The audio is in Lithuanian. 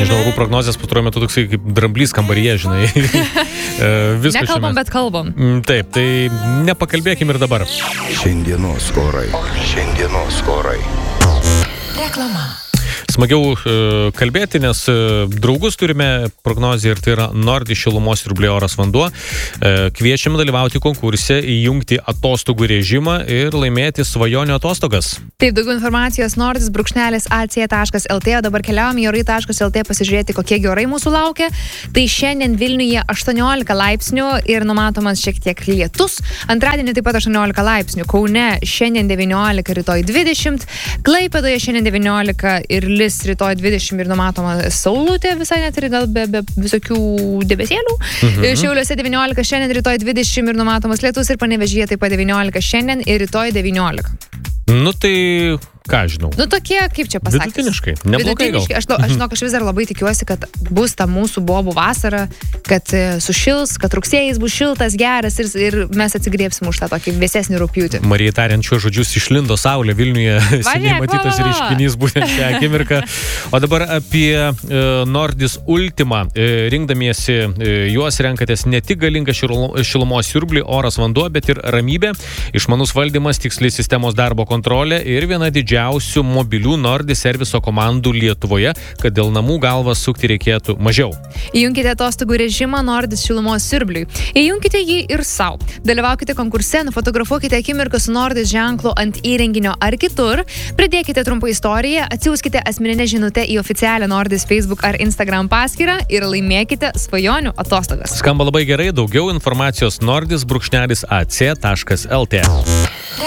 Nežinau, orų prognozės pastaruoju metu toksai kaip dramblys kambaryje, žinai. Nekalbam, bet kalbam. Taip, tai nepakalbėkim ir dabar. Šiandienos orai. Reklama. Smagiau kalbėti, nes draugus turime prognozę ir tai yra Nordis šilumos siurbliai oras vanduo. Kviečiame dalyvauti konkurse, įjungti atostogų režimą ir laimėti svajonių atostogas. Taip, daugiau informacijos nordis.ac.lt, o dabar keliaujame į orai.lt pasižiūrėti, kokie orai mūsų laukia. Tai šiandien Vilniuje 18 laipsnių ir numatomas šiek tiek lietus. Antradienį taip pat 18 laipsnių. Kaune šiandien 19, rytoj 20. Klaipėdoje šiandien 19 ir rytoj 20 ir numatoma saulutė, visai net ir gal be visokių debesėlių. Šiauliuose 19 šiandien, rytoj 20 ir numatomas lietus ir Panevėžyje taip pat 19 šiandien ir rytoj 19. Nu tai, ką žinau. Nu tokie, kaip čia pasakyti. Vidutiniškai, neblogai gal. Aš vis dar labai tikiuosi, kad bus ta mūsų bobų vasara, kad sušils, kad rugsėjais bus šiltas, geras ir mes atsigriebsim už tą tokį vėsesnį rugpjūtį. Marijai tariant, šiuos žodžius išlindo saulė Vilniuje, seniai matytas reiškinys būtent šią akimirką. O dabar apie Nordis Ultima. Rinkdamiesi juos renkatės ne tik galingą šilumos siurblį, oras vanduo, bet ir ramybė, išmanus valdymas, tiksli sistemos darbo kontrolė ir viena didžiausių mobilių Nordis serviso komandų Lietuvoje, kad dėl namų galvas sukti reikėtų mažiau. Įjunkite atostogų režimą Nordis šilumos siurbliui. Įjunkite jį ir savo. Dalyvaukite konkurse, nufotografuokite akimirką su Nordis ženklu ant įrenginio ar kitur, pridėkite trumpą istoriją, atsiųskite asmeninę žinutę į oficialią Nordis Facebook ar Instagram paskyrą ir laimėkite svajonių atostogas. Skamba labai gerai, daugiau informacijos nordis.ac.lt.